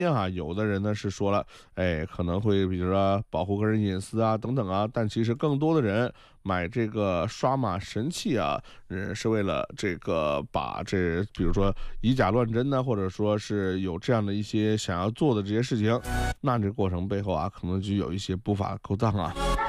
有的人呢是说了，可能会比如说保护个人隐私啊等等啊，但其实更多的人买这个刷码神器啊，是为了这个把比如说以假乱真呢，或者说是有这样的一些想要做的这些事情，那这过程背后啊，可能就有一些不法勾当啊。